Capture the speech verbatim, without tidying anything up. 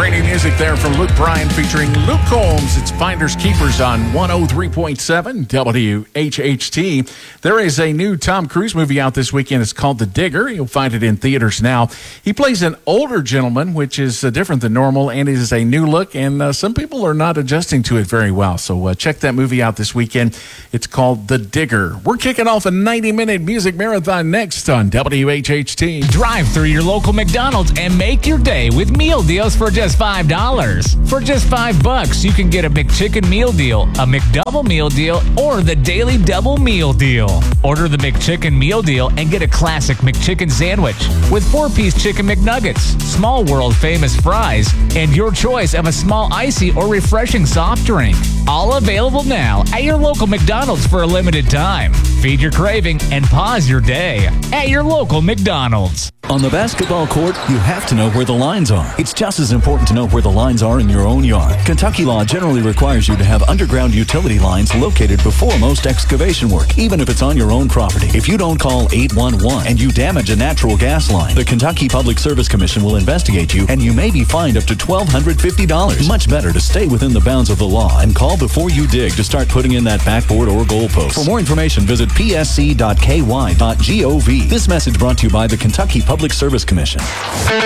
Great music there from Luke Bryan featuring Luke Combs. It's Finders Keepers on one oh three point seven W H H T. There is a new Tom Cruise movie out this weekend. It's called The Digger. You'll find it in theaters now. He plays an older gentleman, which is uh, different than normal, and it is a new look, and uh, some people are not adjusting to it very well. So uh, check that movie out this weekend. It's called The Digger. We're kicking off a ninety-minute music marathon next on W H H T. Drive through your local McDonald's and make your day with meal deals for just five dollars. For just five bucks, you can get a McChicken meal deal, a McDouble meal deal, or the Daily Double meal deal. Order the McChicken meal deal and get a classic McChicken sandwich with four-piece chicken McNuggets, small world-famous fries, and your choice of a small icy or refreshing soft drink. All available now at your local McDonald's for a limited time. Feed your craving and pause your day at your local McDonald's. On the basketball court, you have to know where the lines are. It's just as important to know where the lines are in your own yard. Kentucky law generally requires you to have underground utility lines located before most excavation work, even if it's on your own property. If you don't call eight one one and you damage a natural gas line, the Kentucky Public Service Commission will investigate you, and you may be fined up to one thousand two hundred fifty dollars. Much better to stay within the bounds of the law and call before you dig to start putting in that backboard or goalpost. For more information, visit p s c dot k y dot gov. This message brought to you by the Kentucky Public Service Commission.